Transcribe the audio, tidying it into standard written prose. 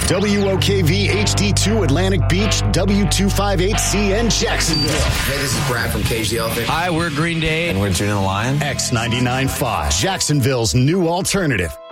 WOKV HD2 Atlantic Beach, W258CN Jacksonville. Hey, this is Brad from Cage the Elephant. Hi, we're Green Day. And we're Judah the Lion. X99.5, Jacksonville's new alternative.